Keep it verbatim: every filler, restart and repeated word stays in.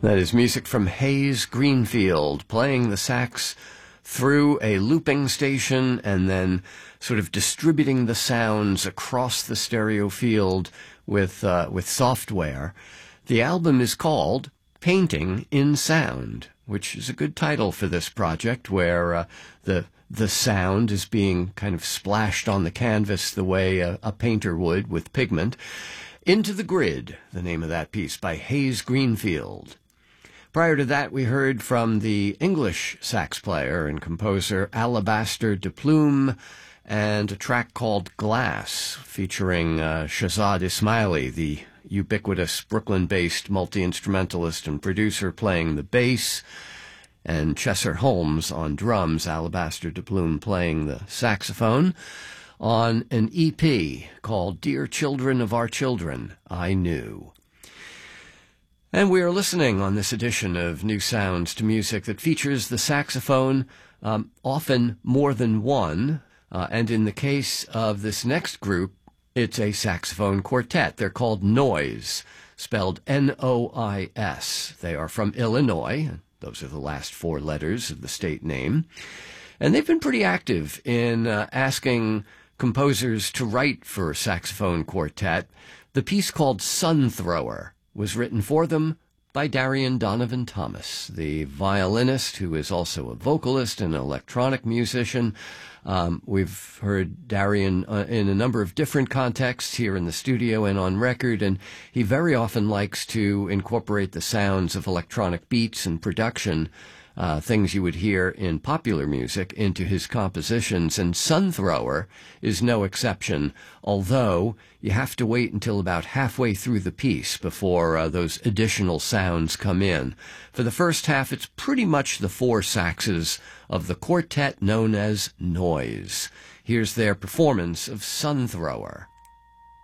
That is music from Hayes Greenfield, playing the sax through a looping station and then sort of distributing the sounds across the stereo field with uh, with software. The album is called Painting in Sound, which is a good title for this project, where uh, the the sound is being kind of splashed on the canvas the way a, a painter would with pigment. Into the Grid, the name of that piece, by Hayes Greenfield. Prior to that, we heard from the English sax player and composer Alabaster de Plume, and a track called Glass, featuring uh, Shahzad Ismaili, the ubiquitous Brooklyn-based multi-instrumentalist and producer, playing the bass, and Chesser Holmes on drums, Alabaster de Plume playing the saxophone, on an E P called Dear Children of Our Children, I Knew. And we are listening on this edition of New Sounds to music that features the saxophone, um, often more than one. Uh, and in the case of this next group, it's a saxophone quartet. They're called Noise, spelled N O I S. They are from Illinois. Those are the last four letters of the state name. And they've been pretty active in uh, asking composers to write for saxophone quartet. The piece called Sun Thrower was written for them by Darian Donovan Thomas, the violinist who is also a vocalist and electronic musician. Um, we've heard Darian uh, in a number of different contexts here in the studio and on record, and he very often likes to incorporate the sounds of electronic beats and production, Uh, things you would hear in popular music, into his compositions, and Sun Thrower is no exception, although you have to wait until about halfway through the piece before uh, those additional sounds come in. For the first half, it's pretty much the four saxes of the quartet known as Noise. Here's their performance of Sun Thrower.